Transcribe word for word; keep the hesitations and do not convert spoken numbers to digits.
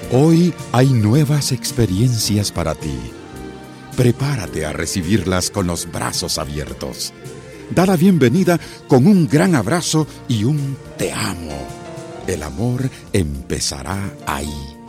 Hoy hay nuevas experiencias para ti. Prepárate a recibirlas con los brazos abiertos. Da la bienvenida con un gran abrazo y un te amo. El amor empezará ahí.